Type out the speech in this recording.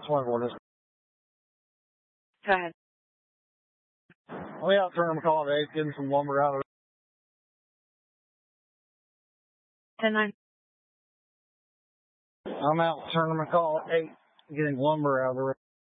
what it is. Go ahead. We out Tournament Call at 8, getting some lumber out of it. 10-9. I'm out Tournament Call at 8, getting lumber out of it.